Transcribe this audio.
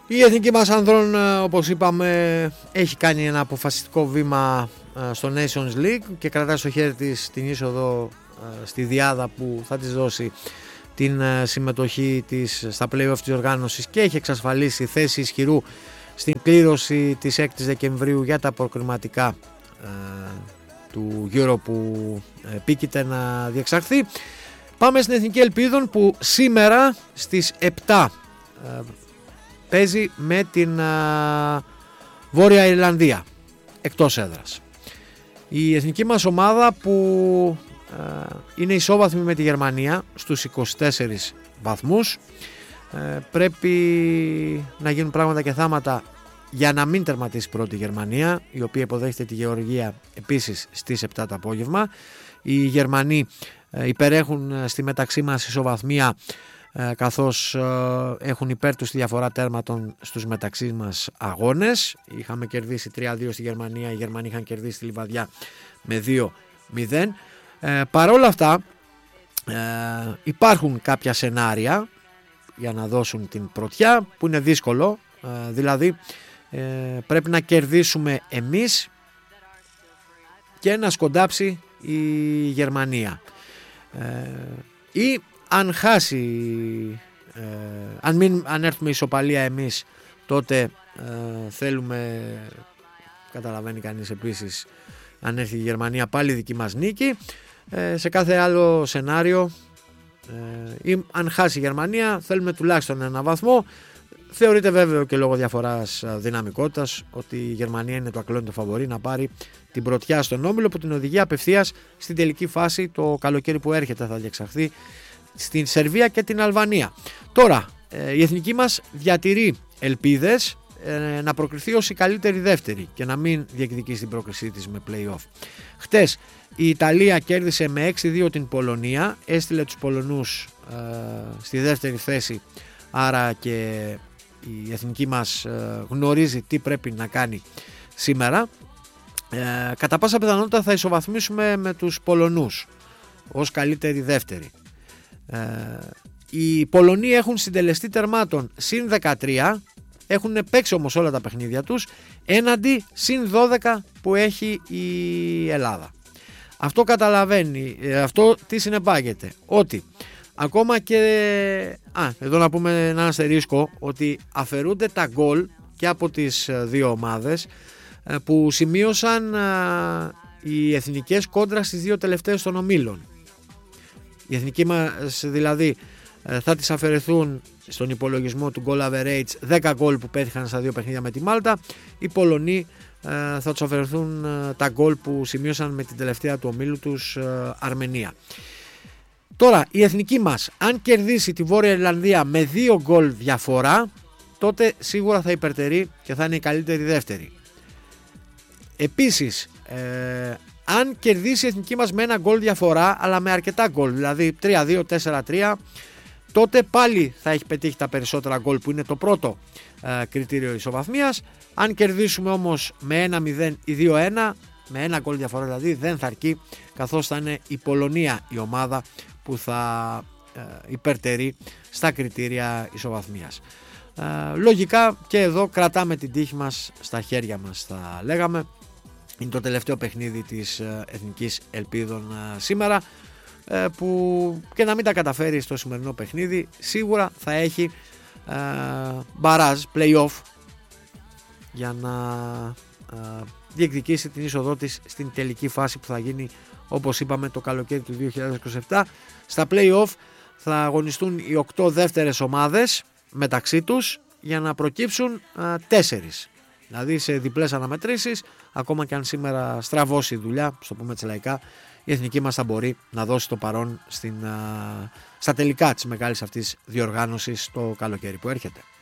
Η εθνική μας ανδρών, όπως είπαμε, έχει κάνει ένα αποφασιστικό βήμα στο Nations League και κρατάει στο χέρι της την είσοδο στη διάδα που θα της δώσει την συμμετοχή της στα play-off της οργάνωσης και έχει εξασφαλίσει θέση ισχυρού στην κλήρωση της 6ης Δεκεμβρίου για τα προκριματικά του Euro που πίκειται να διεξαχθεί. Πάμε στην Εθνική Ελπίδων που σήμερα στις 7 παίζει με την Βόρεια Ιρλανδία εκτός έδρας. Η εθνική μας ομάδα που είναι ισόβαθμη με τη Γερμανία στους 24 βαθμούς, πρέπει να γίνουν πράγματα και θάματα για να μην τερματίσει πρώτη η Γερμανία, η οποία υποδέχεται τη Γεωργία επίσης στις 7 το απόγευμα. Οι Γερμανοί υπερέχουν στη μεταξύ μας ισοβαθμία, καθώς έχουν υπέρ τους τη διαφορά τέρματων στους μεταξύ μας αγώνες. Είχαμε κερδίσει 3-2 στη Γερμανία, οι Γερμανοί είχαν κερδίσει τη Λιβαδιά με 2-0. Παρόλα αυτά υπάρχουν κάποια σενάρια για να δώσουν την πρωτιά που είναι δύσκολο, δηλαδή πρέπει να κερδίσουμε εμείς και να σκοντάψει η Γερμανία, ή αν χάσει, αν έρθουμε ισοπαλία εμείς, τότε θέλουμε, καταλαβαίνει κανείς επίσης, αν έρθει η Γερμανία πάλι δική μας νίκη. Σε κάθε άλλο σενάριο, ή αν χάσει η Γερμανία, θέλουμε τουλάχιστον ένα βαθμό. Θεωρείται βέβαιο και λόγω διαφοράς δυναμικότητας ότι η Γερμανία είναι το ακλόνητο φαβορί να πάρει την πρωτιά στον όμιλο που την οδηγεί απευθείας στην τελική φάση. Το καλοκαίρι που έρχεται θα διεξαχθεί στην Σερβία και την Αλβανία. Τώρα η εθνική μας διατηρεί ελπίδες να προκριθεί ως η καλύτερη δεύτερη και να μην διεκδικήσει την πρόκρισή της με play-off. Χτες η Ιταλία κέρδισε με 6-2 την Πολωνία, έστειλε τους Πολωνούς στη δεύτερη θέση, άρα και η εθνική μας γνωρίζει τι πρέπει να κάνει σήμερα. Κατά πάσα πιθανότητα θα ισοβαθμίσουμε με τους Πολωνούς ως καλύτερη δεύτερη. Οι Πολωνοί έχουν συντελεστεί τερμάτων συν 13, έχουν παίξει όμως όλα τα παιχνίδια τους, έναντι συν 12 που έχει η Ελλάδα. Αυτό καταλαβαίνει, αυτό τι συνεπάγεται, ότι ακόμα και, εδώ να πούμε ένα αστερίσκο, ότι αφαιρούνται τα γκολ και από τις δύο ομάδες που σημείωσαν οι εθνικές κόντρα στις δύο τελευταίες των ομίλων. Οι εθνικοί μας δηλαδή θα τις αφαιρεθούν στον υπολογισμό του goal average 10 γκολ που πέτυχαν στα δύο παιχνίδια με τη Μάλτα. Οι Πολωνοί θα τους αφαιρεθούν τα γκολ που σημείωσαν με την τελευταία του ομίλου τους Αρμενία. Τώρα η εθνική μας, αν κερδίσει τη Βόρεια Ιρλανδία με 2 γκολ διαφορά, τότε σίγουρα θα υπερτερεί και θα είναι η καλύτερη δεύτερη. Επίσης, αν κερδίσει η εθνική μας με 1 γκολ διαφορά, αλλά με αρκετά γκολ, δηλαδή 3-2, 4-3, τότε πάλι θα έχει πετύχει τα περισσότερα γκολ που είναι το πρώτο κριτήριο ισοβαθμίας. Αν κερδίσουμε όμως με 1-0 ή 2-1, με 1 γκολ διαφορά δηλαδή, δεν θα αρκεί, καθώς θα είναι η Πολωνία η ομάδα που θα υπερτερεί στα κριτήρια ισοβαθμίας. Λογικά και εδώ κρατάμε την τύχη μας στα χέρια μας, θα λέγαμε. Είναι το τελευταίο παιχνίδι της Εθνικής Ελπίδων σήμερα, που και να μην τα καταφέρει στο σημερινό παιχνίδι, σίγουρα θα έχει μπαράζ, play-off, για να διεκδικήσει την είσοδό της στην τελική φάση που θα γίνει, όπως είπαμε, το καλοκαίρι του 2027. Στα play-off θα αγωνιστούν οι 8 δεύτερες ομάδες μεταξύ τους για να προκύψουν 4. Δηλαδή σε διπλές αναμετρήσεις, ακόμα και αν σήμερα στραβώσει η δουλειά, στο πούμε έτσι λαϊκά, η εθνική μας θα μπορεί να δώσει το παρόν στα τελικά της μεγάλης αυτής διοργάνωσης το καλοκαίρι που έρχεται.